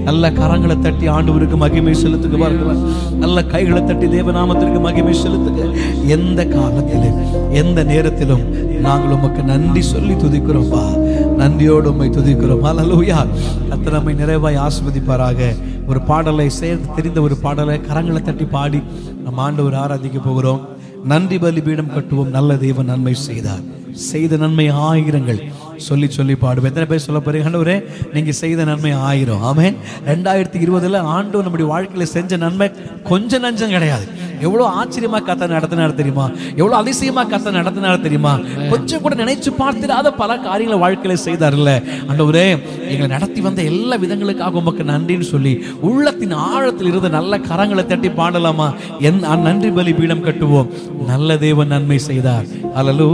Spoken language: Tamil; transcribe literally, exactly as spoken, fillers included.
நல்ல கரங்களை தட்டி ஆண்டவருக்கு மகிமை செலுத்துக்கு பார்க்கலாம். நல்ல கைகளை தட்டி தேவநாமத்திற்கு மகிமை செலுத்துங்க. எந்த காலத்திலும் எந்த நேரத்திலும் நாங்கள் உமக்கு நன்றி சொல்லி துதிக்கிறோம்பா. நன்றியோடு உம்மை துதிக்கிறோம். ஹல்லேலூயா. கர்த்தர் நம்மை நிறைவாய் ஆசீர்வதிப்பாராக. ஒரு பாடலை சேர்ந்து தெரிந்த ஒரு பாடலை கரங்களை தட்டி பாடி நம்ம ஆண்டவர் ஆராதிக்க போகிறோம். நன்றி பலி பீடம் கட்டுவோம், நல்ல தேவன் நன்மை செய்தார், செய்த நன்மை ஆயிரங்கள் சொல்லி சொல்லி பாடுவோம். எத்தனை பேர் சொல்ல போறீங்க? ஆண்டவரே நீங்க செய்த நன்மை ஆயிரம். ஆமென். ரெண்டாயிரத்தி இருபதுல ஆண்டவர் நம்முடைய வாழ்க்கையில செஞ்ச நன்மை கொஞ்சம் நஞ்சம் கிடையாது. எவ்வளவு ஆச்சரியமா கத்த நடத்தினார் தெரியுமா? எவ்வளவு அதிசயமா கத்த நடத்தினார் தெரியுமா? கொஞ்சம் கூட நினைச்சு பார்த்திடாத பல காரியங்களை வாழ்க்கையில செய்தார்ல. ஆண்டவரே எங்களை நடத்தி வந்த எல்லா விதங்களுக்காக உமக்கு நன்றின்னு சொல்லி உள்ளத்தின் ஆழத்தில் இருந்து நல்ல கரங்களை தட்டி பாடலாமா? என் நன்றி பலி பீடம் கட்டுவோம், நல்ல தேவன் நன்மை செய்தார். ஹல்லேலூயா.